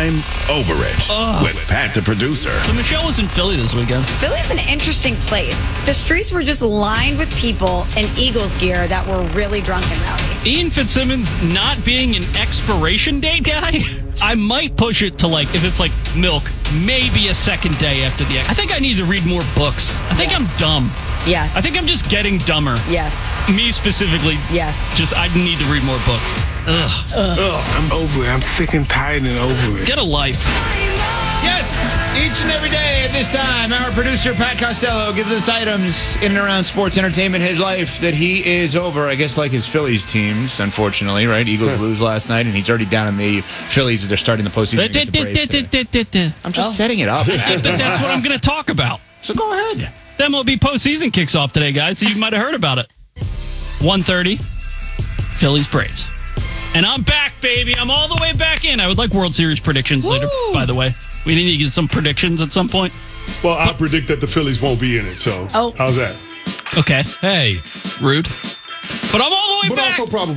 I'm Over It with Pat, the producer. So Michelle was in Philly this weekend. Philly's an interesting place. The streets were just lined with people in Eagles gear that were really drunk and rowdy. Ian Fitzsimmons not being an expiration date guy, I might push it to, like, if it's like milk, maybe a second day after the... I think I need to read more books. I think I'm dumb. Yes. I think I'm just getting dumber. Yes. Me specifically. Yes. Just, I need to read more books. I'm over it. I'm sick and tired and over it. Get a life. Yes, each and every day at this time, our producer, Pat Costello, gives us items in and around sports entertainment, his life, that he is over. I guess like his Phillies teams, unfortunately, right? Eagles lose last night, and he's already down in the Phillies as they're starting the postseason against the Braves today. I'm just setting it up. But that's what I'm going to talk about. So go ahead. The MLB postseason kicks off today, guys, so you might have heard about it. 1:30, Phillies Braves. And I'm back, baby. I'm all the way back in. I would like World Series predictions later, by the way. We need to get some predictions at some point. Well, I predict that the Phillies won't be in it, so how's that? Okay. Hey. Rude. But I'm all the way But back. also probably